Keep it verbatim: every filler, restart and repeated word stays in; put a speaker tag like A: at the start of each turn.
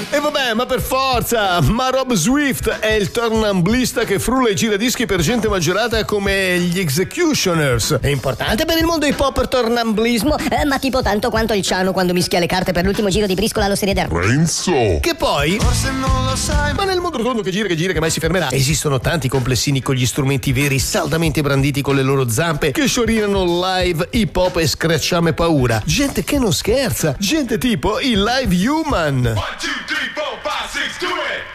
A: E vabbè, ma per forza, ma Rob Swift è il tornamblista che frulla i giradischi per gente maggiorata come gli Executioners.
B: È importante per il mondo hip hop il tornamblismo, eh, ma tipo tanto quanto il Ciano quando mischia le carte per l'ultimo giro di briscola all'Osteria del
A: Renzo. Che poi, forse non lo sai, ma nel mondo rotondo che gira che gira che mai si fermerà, esistono tanti complessini con gli strumenti veri saldamente branditi con le loro zampe che sciorinano live hip hop e screcciame paura. Gente che non scherza, gente tipo i Live Human.
C: one, two, three, four, five, six, do it!